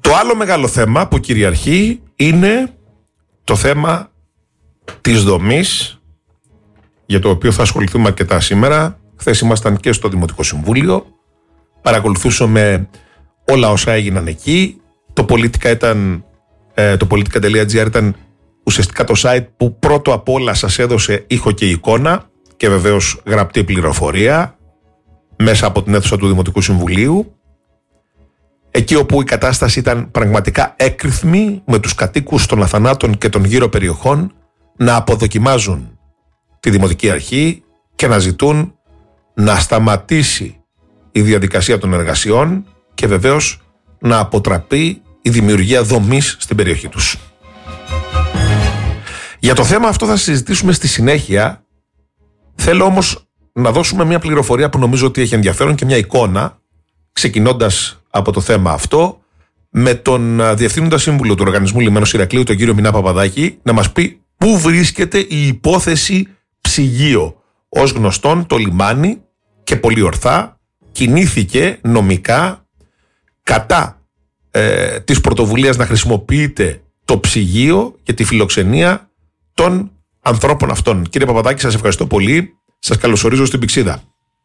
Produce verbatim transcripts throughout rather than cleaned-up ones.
Το άλλο μεγάλο θέμα που κυριαρχεί είναι το θέμα της δομής, για το οποίο θα ασχοληθούμε αρκετά σήμερα. Χθες ήμασταν και στο Δημοτικό Συμβούλιο, παρακολουθούσαμε όλα όσα έγιναν εκεί. Το Politica ήταν, ε, το politica.gr ήταν ουσιαστικά το site που πρώτο απ' όλα σας έδωσε ήχο και εικόνα και βεβαίως γραπτή πληροφορία μέσα από την αίθουσα του Δημοτικού Συμβουλίου. Εκεί όπου η κατάσταση ήταν πραγματικά έκρηθμη, με τους κατοίκους των Αθανάτων και των γύρω περιοχών να αποδοκιμάζουν τη Δημοτική Αρχή και να ζητούν να σταματήσει η διαδικασία των εργασιών και βεβαίως να αποτραπεί η δημιουργία δομής στην περιοχή τους. Για το θέμα αυτό θα συζητήσουμε στη συνέχεια. Θέλω όμως να δώσουμε μια πληροφορία που νομίζω ότι έχει ενδιαφέρον και μια εικόνα, ξεκινώντας από το θέμα αυτό, με τον Διευθύνοντα Σύμβουλο του Οργανισμού Λιμένος Ηρακλείου, τον κύριο Μινά Παπαδάκη, να μας πει πού βρίσκεται η υπόθεση Ψυγείο. Ως γνωστόν, το λιμάνι, και πολύ ορθά, κινήθηκε νομικά κατά ε, της πρωτοβουλίας να χρησιμοποιείται το ψυγείο για τη φιλοξενία των ανθρώπων αυτών. Κύριε Παπαδάκη, σας ευχαριστώ πολύ. Σας καλωσορίζω στην Πηξίδα.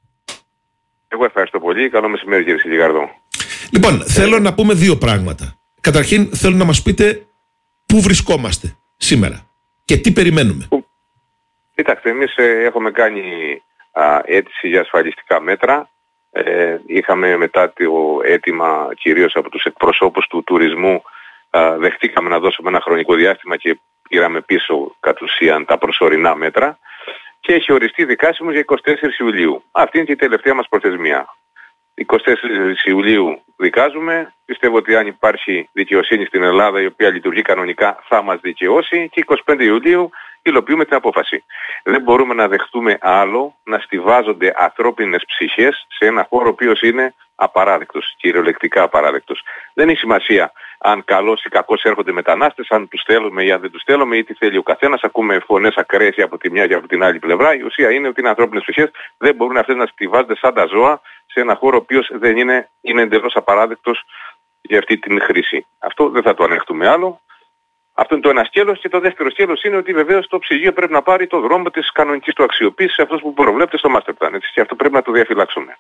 Εγώ ευχαριστώ πολύ. Καλό μεσημέρι, κύριε Σιλιγαρδό. Λοιπόν, ε... θέλω να πούμε δύο πράγματα. Καταρχήν, θέλω να μας πείτε πού βρισκόμαστε σήμερα και τι περιμένουμε. Κοιτάξτε, εμείς ε, έχουμε κάνει α, αίτηση για ασφαλιστικά μέτρα. Ε, είχαμε μετά το αίτημα κυρίως από τους εκπροσώπους του τουρισμού, α, δεχτήκαμε να δώσουμε ένα χρονικό διάστημα και πήραμε πίσω κατ' ουσίαν τα προσωρινά μέτρα και έχει οριστεί δικάσιμος για εικοστή τέταρτη Ιουλίου. Αυτή είναι και η τελευταία μας προθεσμία. εικοστή τέταρτη Ιουλίου δικάζουμε. Πιστεύω ότι αν υπάρχει δικαιοσύνη στην Ελλάδα, η οποία λειτουργεί κανονικά, θα μας δικαιώσει, και εικοστή πέμπτη Ιουλίου υλοποιούμε την απόφαση. Δεν μπορούμε να δεχτούμε άλλο να στιβάζονται ανθρώπινες ψυχές σε ένα χώρο ο οποίος είναι απαράδεκτος, κυριολεκτικά απαράδεκτος. Δεν έχει σημασία αν καλώς ή κακώς έρχονται μετανάστες, αν τους θέλουμε ή αν δεν τους θέλουμε, ή τι θέλει ο καθένας. Ακούμε φωνές ακραίες από τη μια και από την άλλη πλευρά. Η ουσία είναι ότι είναι ανθρώπινες ψυχές, δεν μπορούν αυτές να στιβάζονται σαν τα ζώα σε ένα χώρο ο οποίος δεν είναι, είναι εντελώς απαράδεκτος για αυτή την χρήση. Αυτό δεν θα το ανεχτούμε άλλο. Αυτό είναι το ένα σκέλος, και το δεύτερο σκέλος είναι ότι βεβαίως το ψυγείο πρέπει να πάρει το δρόμο της κανονικής του αξιοποίησης, αυτός που προβλέπεται στο Master Plan. Έτσι, και αυτό πρέπει να το διαφυλάξουμε.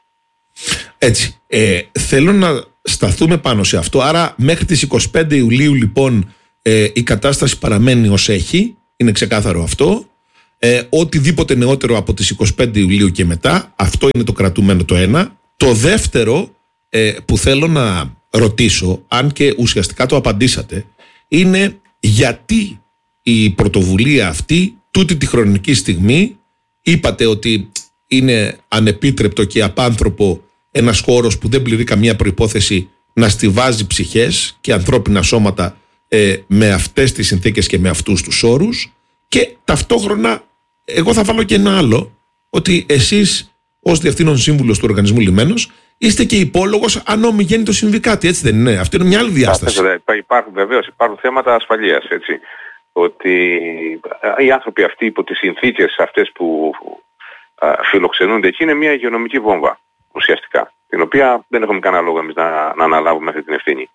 Έτσι. Ε, θέλω να σταθούμε πάνω σε αυτό. Άρα μέχρι τις εικοστή πέμπτη Ιουλίου λοιπόν ε, η κατάσταση παραμένει ως έχει. Είναι ξεκάθαρο αυτό. Ε, οτιδήποτε νεότερο από τις εικοστή πέμπτη Ιουλίου και μετά, αυτό είναι το κρατούμενο το ένα. Το δεύτερο ε, που θέλω να ρωτήσω, αν και ουσιαστικά το απαντήσατε, είναι γιατί η πρωτοβουλία αυτή τούτη τη χρονική στιγμή, είπατε ότι είναι ανεπίτρεπτο και απάνθρωπο ένας χώρος που δεν πληρεί καμία προϋπόθεση να στιβάζει ψυχές και ανθρώπινα σώματα ε, με αυτές τις συνθήκες και με αυτούς τους όρους, και ταυτόχρονα εγώ θα βάλω και ένα άλλο, ότι εσείς ως Διευθύνων Σύμβουλος του Οργανισμού Λιμένος είστε και υπόλογος αν ομιγέννητο συμβεί κάτι, έτσι δεν είναι? Αυτή είναι μια άλλη διάσταση. Υπάρχουν βεβαίως, υπάρχουν θέματα ασφαλείας, έτσι. Ότι οι άνθρωποι αυτοί υπό τις συνθήκες αυτές που α, φιλοξενούνται εκεί είναι μια υγειονομική βόμβα ουσιαστικά, την οποία δεν έχουμε κανένα λόγο εμείς να, να αναλάβουμε αυτή την ευθύνη.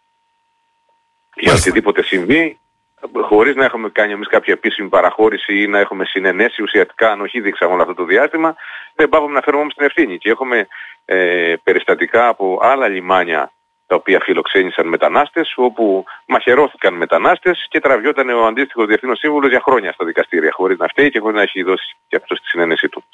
Για οτιδήποτε συμβεί, χωρίς να έχουμε κάνει εμείς κάποια επίσημη παραχώρηση ή να έχουμε συνενέσει ουσιαστικά ανοχή δείξαμε όλο αυτό το διάστημα, δεν πάβουμε να φέρουμε όμως την ευθύνη. Και έχουμε ε, περιστατικά από άλλα λιμάνια τα οποία φιλοξένησαν μετανάστες, όπου μαχαιρώθηκαν μετανάστες και τραβιόταν ο αντίστοιχος Διευθύνων Σύμβουλος για χρόνια στα δικαστήρια, χωρίς να φταίει και χωρίς να έχει δώσει και αυτό στη συνένεσή του.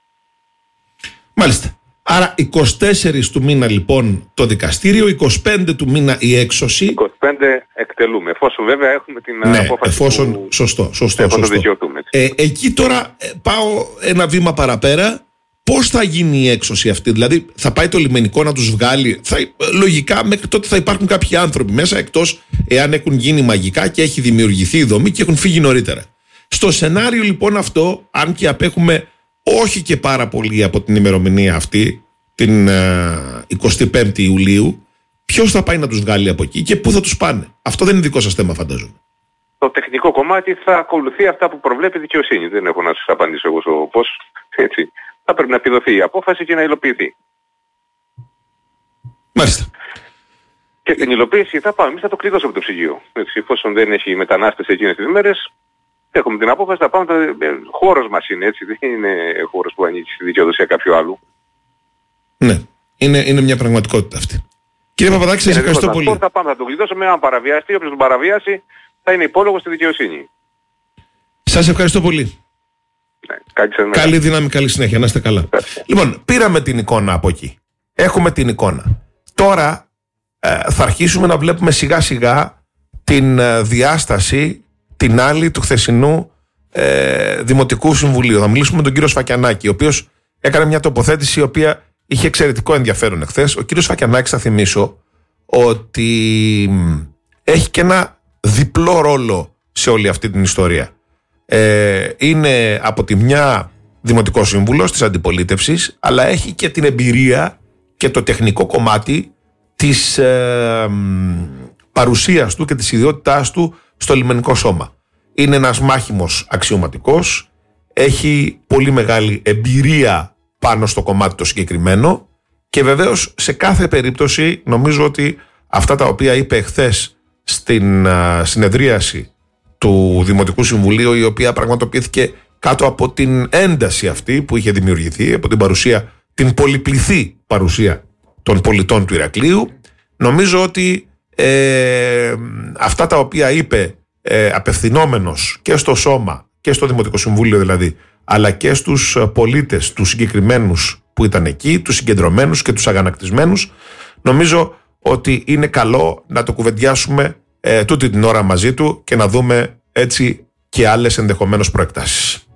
Μάλιστα. Άρα εικοστή τέταρτη του μήνα λοιπόν το δικαστήριο, εικοστή πέμπτη του μήνα η έξωση. εικοστή πέμπτη εκτελούμε, εφόσον βέβαια έχουμε την ναι, απόφαση εφόσον, που... σωστό, σωστό, εφόσον σωστό. δικαιωθούμε. Ε, εκεί τώρα ε, πάω ένα βήμα παραπέρα. Πώς θα γίνει η έξωση αυτή? Δηλαδή θα πάει το λιμενικό να τους βγάλει? Θα, λογικά μέχρι τότε θα υπάρχουν κάποιοι άνθρωποι μέσα, εκτός εάν έχουν γίνει μαγικά και έχει δημιουργηθεί η δομή και έχουν φύγει νωρίτερα. Στο σενάριο λοιπόν αυτό, αν και απέχουμε όχι και πάρα πολύ από την ημερομηνία αυτή, την ε, εικοστή πέμπτη Ιουλίου, ποιος θα πάει να τους βγάλει από εκεί και πού θα τους πάνε? Αυτό δεν είναι δικό σας θέμα, φαντάζομαι. Το τεχνικό κομμάτι θα ακολουθεί αυτά που προβλέπει η δικαιοσύνη. Δεν έχω να σας απαντήσω εγώ στο πώς. Έτσι. Θα πρέπει να επιδοθεί η απόφαση και να υλοποιηθεί. Μάλιστα. Και την υλοποίηση θα πάμε. Εμείς θα το κλειδώσουμε το ψυγείο. Έτσι, εφόσον δεν έχει μετανάστες εκείνες τις μέρες, έχουμε την απόφαση να πάμε. Τα... Χώρος μας είναι έτσι, δεν είναι χώρος που ανήκει στη δικαιοδοσία κάποιου άλλου. Ναι, είναι, είναι μια πραγματικότητα αυτή. Κύριε Παπαδάκη, σας ευχαριστώ πολύ. Θα πάμε, θα το κλειδώσουμε. Αν παραβιαστεί, όποιος τον παραβιάσει, θα είναι υπόλογος στη δικαιοσύνη. Σας ευχαριστώ πολύ. Ναι, καλή δύναμη, καλή συνέχεια, να είστε καλά. Ευχαριστώ. Λοιπόν, πήραμε την εικόνα από εκεί. Έχουμε την εικόνα. Τώρα ε, θα αρχίσουμε να βλέπουμε σιγά σιγά την ε, διάσταση, την άλλη του χθεσινού ε, Δημοτικού Συμβουλίου. Θα μιλήσουμε με τον κύριο Σφακιανάκη, ο οποίος έκανε μια τοποθέτηση η οποία είχε εξαιρετικό ενδιαφέρον εχθές. Ο κύριος Σφακιανάκης, θα θυμίσω, ότι έχει και ένα διπλό ρόλο σε όλη αυτή την ιστορία. Ε, είναι από τη μια Δημοτικό Σύμβουλος της Αντιπολίτευσης, αλλά έχει και την εμπειρία και το τεχνικό κομμάτι της ε, παρουσίας του και της ιδιότητάς του στο λιμενικό σώμα. Είναι ένας μάχημος αξιωματικός, έχει πολύ μεγάλη εμπειρία πάνω στο κομμάτι το συγκεκριμένο και βεβαίως σε κάθε περίπτωση νομίζω ότι αυτά τα οποία είπε εχθές στην α, συνεδρίαση του Δημοτικού Συμβουλίου, η οποία πραγματοποιήθηκε κάτω από την ένταση αυτή που είχε δημιουργηθεί από την παρουσία, την πολυπληθή παρουσία των πολιτών του Ηρακλείου, νομίζω ότι ε, αυτά τα οποία είπε ε, απευθυνόμενος και στο σώμα και στο Δημοτικό Συμβούλιο δηλαδή, αλλά και στους πολίτες, τους συγκεκριμένους που ήταν εκεί, τους συγκεντρωμένους και τους αγανακτισμένους, νομίζω ότι είναι καλό να το κουβεντιάσουμε ε, τούτη την ώρα μαζί του και να δούμε έτσι και άλλες ενδεχομένως προεκτάσεις.